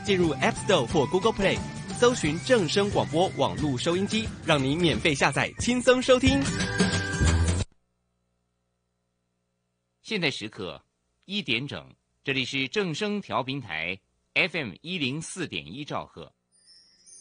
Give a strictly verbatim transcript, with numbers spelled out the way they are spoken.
进入 App Store 或 Google Play， 搜寻正声广播网络收音机，让你免费下载，轻松收听。 现在时刻一点整，这里是正声调频台 F M 一零四点一兆赫。